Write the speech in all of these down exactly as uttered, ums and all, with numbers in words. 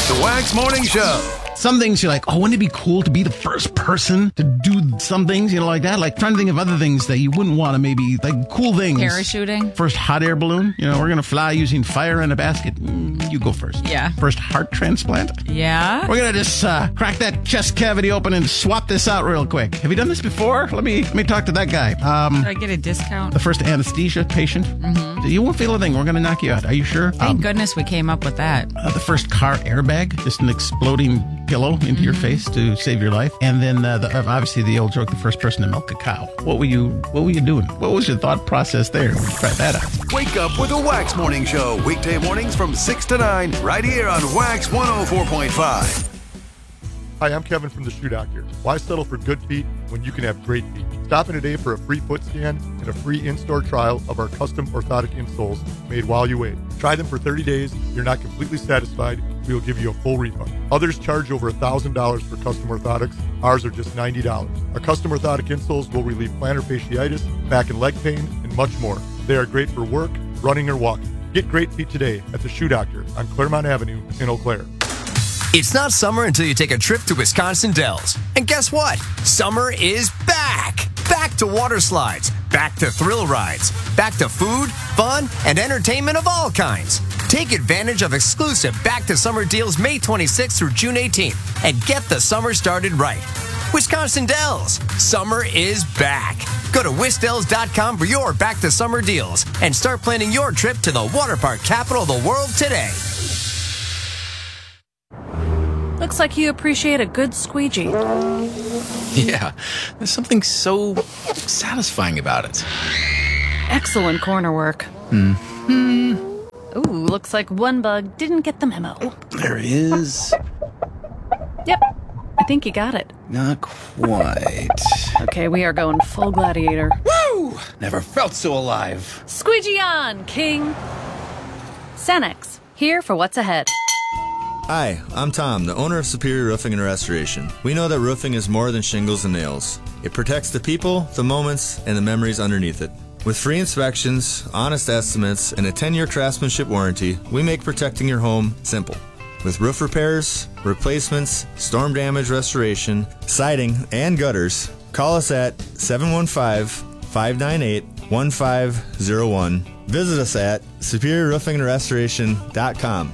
The Wax Morning Show. Some things you're like, oh, wouldn't it be cool to be the first person to do some things, you know, like that? Like trying to think of other things that you wouldn't want to maybe, like cool things. Parachuting. First hot air balloon. You know, we're going to fly using fire in a basket. Mm, you go first. Yeah. First heart transplant. Yeah. We're going to just uh, crack that chest cavity open and swap this out real quick. Have you done this before? Let me let me talk to that guy. Um, Did I get a discount? the first anesthesia patient. Mm-hmm. You won't feel a thing. We're going to knock you out. Are you sure? Thank Um, goodness we came up with that. Uh, the first car airbag, just an exploding pillow into mm-hmm. your face to save your life. And then uh, the, obviously the old joke, the first person to milk a cow. What were you What were you doing? What was your thought process there? Try that out. Wake up with the Wax Morning Show. Weekday mornings from six to nine, right here on Wax one oh four point five. Hi, I'm Kevin from the Shoe Doctor. Why settle for good feet when you can have great feet? Stop in today for a free foot scan and a free in-store trial of our custom orthotic insoles made while you wait. Try them for thirty days. If you're not completely satisfied, we will give you a full refund. Others charge over one thousand dollars for custom orthotics. Ours are just ninety dollars. Our custom orthotic insoles will relieve plantar fasciitis, back and leg pain, and much more. They are great for work, running, or walking. Get great feet today at the Shoe Doctor on Claremont Avenue in Eau Claire. It's not summer until you take a trip to Wisconsin Dells. And guess what? Summer is back! Back to water slides, back to thrill rides, back to food, fun, and entertainment of all kinds. Take advantage of exclusive Back to Summer deals May twenty-sixth through June eighteenth and get the summer started right. Wisconsin Dells, summer is back. Go to wisdells dot com for your Back to Summer deals and start planning your trip to the water park capital of the world today. Looks like you appreciate a good squeegee. Yeah, there's something so satisfying about it. Excellent corner work. Hmm. Ooh, looks like one bug didn't get the memo. Oh, there he is. Yep, I think you got it. Not quite. Okay, we are going full gladiator. Woo! Never felt so alive. Squeegee on, King! Cenex, here for what's ahead. Hi, I'm Tom, the owner of Superior Roofing and Restoration. We know that roofing is more than shingles and nails. It protects the people, the moments, and the memories underneath it. With free inspections, honest estimates, and a ten-year craftsmanship warranty, we make protecting your home simple. With roof repairs, replacements, storm damage restoration, siding, and gutters, call us at seven one five, five nine eight, one five zero one. Visit us at superior roofing and restoration dot com.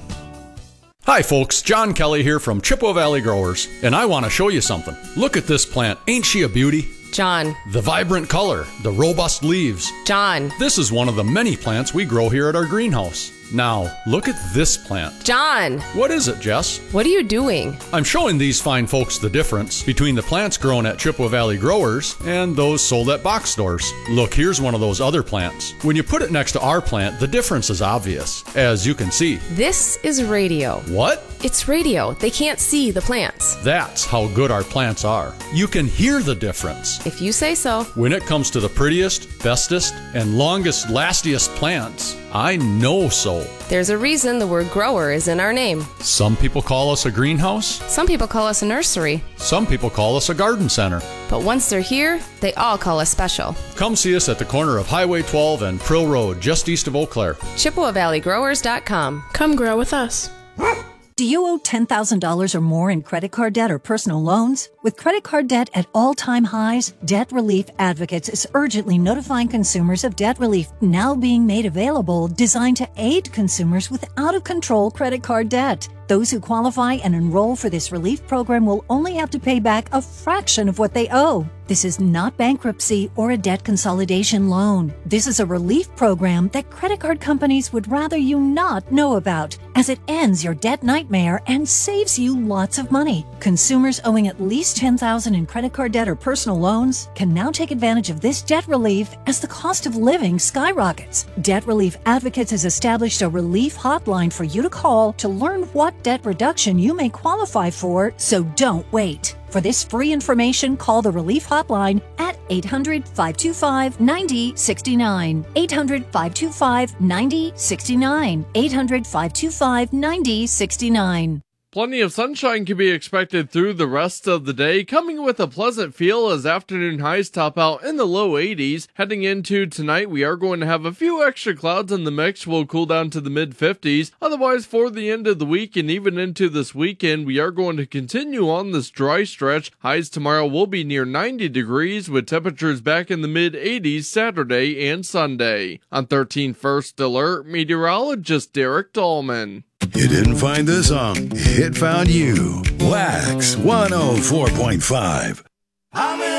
Hi folks, John Kelly here from Chippewa Valley Growers, and I want to show you something. Look at this plant. Ain't she a beauty? John. The vibrant color, the robust leaves. John. This is one of the many plants we grow here at our greenhouse. Now, look at this plant. John. What is it, Jess? What are you doing? I'm showing these fine folks the difference between the plants grown at Chippewa Valley Growers and those sold at box stores. Look, here's one of those other plants. When you put it next to our plant, the difference is obvious, as you can see. This is radio. What? It's radio. They can't see the plants. That's how good our plants are. You can hear the difference. If you say so. When it comes to the prettiest, bestest, and longest lastiest plants, I know so. There's a reason the word grower is in our name. Some people call us a greenhouse. Some people call us a nursery. Some people call us a garden center. But once they're here, they all call us special. Come see us at the corner of Highway twelve and Prill Road, just east of Eau Claire. Chippewa Valley Growers dot com. Come grow with us. Do you owe ten thousand dollars or more in credit card debt or personal loans? With credit card debt at all-time highs, Debt Relief Advocates is urgently notifying consumers of debt relief now being made available, designed to aid consumers with out-of-control credit card debt. Those who qualify and enroll for this relief program will only have to pay back a fraction of what they owe. This is not bankruptcy or a debt consolidation loan. This is a relief program that credit card companies would rather you not know about, as it ends your debt nightmare and saves you lots of money. Consumers owing at least ten thousand dollars in credit card debt or personal loans can now take advantage of this debt relief as the cost of living skyrockets. Debt Relief Advocates has established a relief hotline for you to call to learn what debt reduction you may qualify for, so don't wait. For this free information, call the Relief Hotline at eight hundred, five two five, nine zero six nine. eight hundred, five two five, nine zero six nine. eight hundred, five two five, nine zero six nine. Plenty of sunshine can be expected through the rest of the day, coming with a pleasant feel as afternoon highs top out in the low eighties. Heading into tonight, we are going to have a few extra clouds in the mix. We'll cool down to the mid fifties. Otherwise, for the end of the week and even into this weekend, we are going to continue on this dry stretch. Highs tomorrow will be near ninety degrees, with temperatures back in the mid eighties Saturday and Sunday. On thirteen First Alert, meteorologist Derek Dahlman. You didn't find this song, it found you. Wax one oh four point five.